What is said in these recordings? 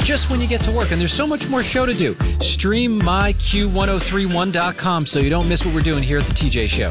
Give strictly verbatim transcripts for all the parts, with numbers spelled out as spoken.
just when you get to work. And there's so much more show to do. Stream my Q ten thirty-one dot com so you don't miss what we're doing here at the T J Show.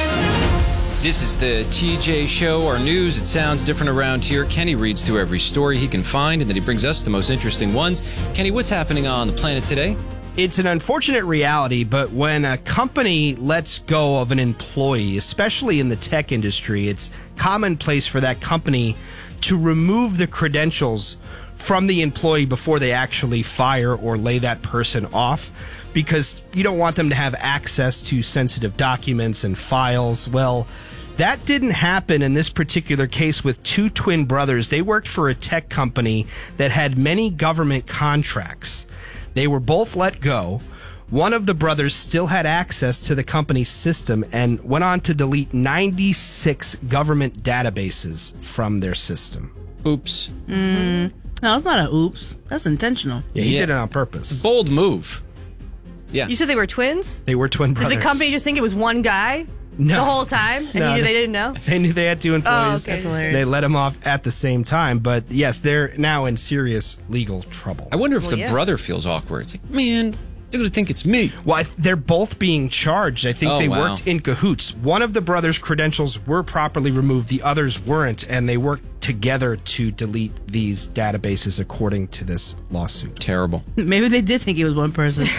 This is the T J Show, our news. It sounds different around here. Kenny reads through every story he can find, and then he brings us the most interesting ones. Kenny, what's happening on the planet today? It's an unfortunate reality, but when a company lets go of an employee, especially in the tech industry, it's commonplace for that company to remove the credentials from the employee before they actually fire or lay that person off, because you don't want them to have access to sensitive documents and files. Well, that didn't happen in this particular case with two twin brothers. They worked for a tech company that had many government contracts. They were both let go. One of the brothers still had access to the company's system and went on to delete ninety-six government databases from their system. Oops. Mm, no, it's not an oops. That's intentional. Yeah, he Yeah. did it on purpose. Bold move. Yeah. You said they were twins? They were twin brothers. Did the company just think it was one guy No. the whole time? And No, you knew they- they didn't know? They knew they had two employees. Oh, okay. That's hilarious. They let him off at the same time. But yes, they're now in serious legal trouble. I wonder if Well, the yeah. brother feels awkward. It's like, man, they're going to think it's me. Well, I th- they're both being charged. I think Oh, they wow. worked in cahoots. One of the brothers' credentials were properly removed. The others weren't. And they worked together to delete these databases according to this lawsuit. Terrible. Maybe they did think it was one person.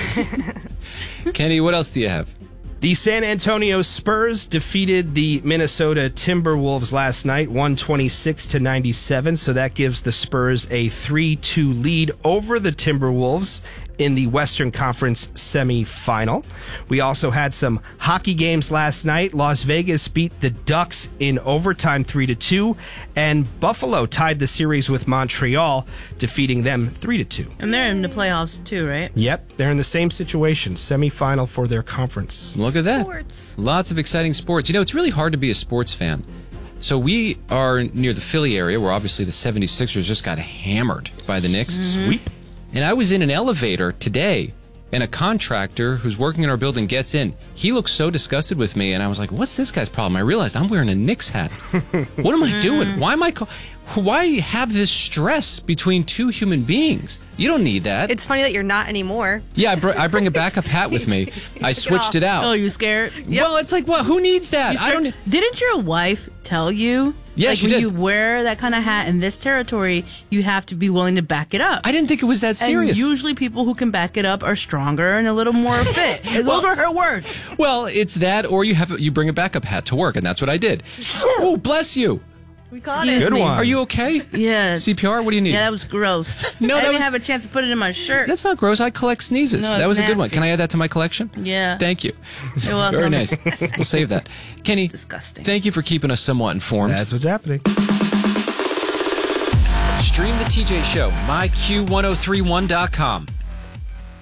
Kenny, what else do you have? The San Antonio Spurs defeated the Minnesota Timberwolves last night, one twenty-six to ninety-seven. So that gives the Spurs a three two lead over the Timberwolves in the Western Conference semifinal. We also had some hockey games last night. Las Vegas beat the Ducks in overtime three to two, and Buffalo tied the series with Montreal, defeating them three to two. And they're in the playoffs too, right? Yep, they're in the same situation, semifinal for their conference. Look at that. Sports. Lots of exciting sports. You know, it's really hard to be a sports fan. So we are near the Philly area, where obviously the seventy-sixers just got hammered by the Knicks. Sweep. And I was in an elevator today, and a contractor who's working in our building gets in. He looked so disgusted with me, and I was like, what's this guy's problem? I realized I'm wearing a Knicks hat. What am I doing? Why am I... Co- Why have this stress between two human beings? You don't need that. It's funny that you're not anymore. yeah, I, br- I bring a backup hat with me. I switched it out. Oh, you scared? Well, it's like, well, who needs that? You I scared? don't... Didn't your wife tell you? Yeah, like she when did. you wear that kind of hat in this territory, you have to be willing to back it up. I didn't think it was that serious. And usually people who can back it up are stronger and a little more fit. Those are her words. Well, it's that, or you have you bring a backup hat to work, and that's what I did. Oh, bless you. We caught Excuse it. Good me. one. Are you okay? Yeah. C P R? What do you need? Yeah, that was gross. No, I that didn't was- have a chance to put it in my shirt. That's not gross. I collect sneezes. No, that it's was a good one. nasty. Can I add that to my collection? Yeah. Thank you. You're welcome. Very nice. We'll save that. Kenny, It's disgusting. thank you for keeping us somewhat informed. That's what's happening. Stream the T J Show, my Q ten thirty-one dot com.